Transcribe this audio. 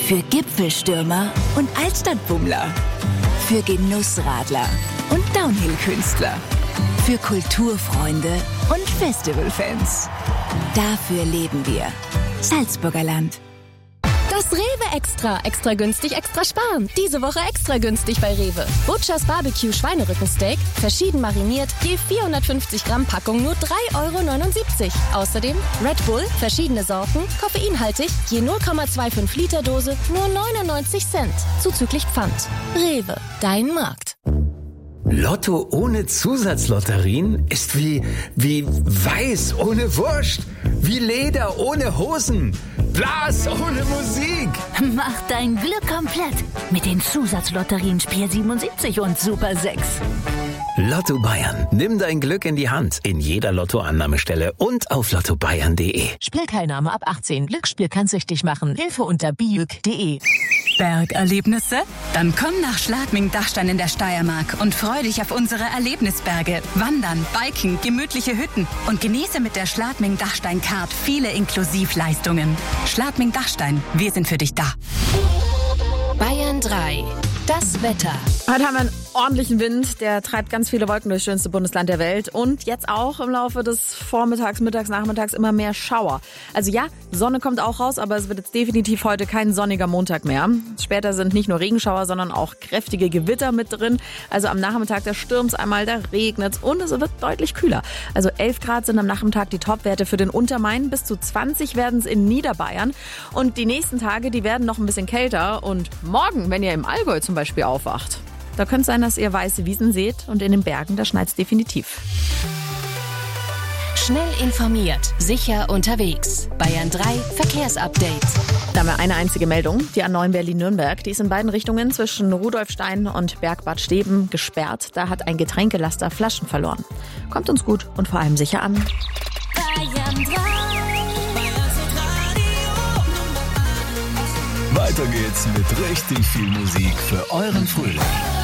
Für Gipfelstürmer und Altstadtbummler. Für Genussradler und Downhill-Künstler. Für Kulturfreunde und Festivalfans. Dafür leben wir. Salzburger Land. Das Rewe Extra. Extra günstig, extra sparen. Diese Woche extra günstig bei Rewe. Butchers Barbecue Schweinerückensteak, verschieden mariniert, je 450 Gramm Packung nur 3,79 €. Außerdem Red Bull, verschiedene Sorten, koffeinhaltig, je 0,25 Liter Dose, nur 99 Cent. Zuzüglich Pfand. Rewe, dein Markt. Lotto ohne Zusatzlotterien ist wie Weiß ohne Wurst, wie Leder ohne Hosen, Blas ohne Musik. Mach dein Glück komplett mit den Zusatzlotterien Spiel 77 und Super 6. Lotto Bayern. Nimm dein Glück in die Hand. In jeder Lottoannahmestelle und auf lottobayern.de. Spielteilnahme ab 18. Glücksspiel kann süchtig machen. Hilfe unter biüg.de. Bergerlebnisse? Dann komm nach Schladming-Dachstein in der Steiermark und freu dich auf unsere Erlebnisberge. Wandern, Biken, gemütliche Hütten und genieße mit der Schladming-Dachstein-Card viele Inklusivleistungen. Schladming-Dachstein, wir sind für dich da. Bayern 3. Das Wetter. Heute haben wir einen ordentlichen Wind, der treibt ganz viele Wolken durchs schönste Bundesland der Welt und jetzt auch im Laufe des Vormittags, Mittags, Nachmittags immer mehr Schauer. Also ja, Sonne kommt auch raus, aber es wird jetzt definitiv heute kein sonniger Montag mehr. Später sind nicht nur Regenschauer, sondern auch kräftige Gewitter mit drin. Also am Nachmittag, da stürmt's einmal, da regnet's und es wird deutlich kühler. Also 11 Grad sind am Nachmittag die Topwerte für den Untermain, bis zu 20 werden es in Niederbayern und die nächsten Tage, die werden noch ein bisschen kälter und morgen, wenn ihr im Allgäu zum Beispiel aufwacht, da könnte es sein, dass ihr weiße Wiesen seht und in den Bergen, da schneit's definitiv. Schnell informiert, sicher unterwegs. Bayern 3 Verkehrsupdate. Da haben wir eine einzige Meldung. Die A9 Berlin-Nürnberg, die ist in beiden Richtungen zwischen Rudolfstein und Bergbad Steben gesperrt. Da hat ein Getränkelaster Flaschen verloren. Kommt uns gut und vor allem sicher an. Bayern 3. Weiter geht's mit richtig viel Musik für euren Frühling.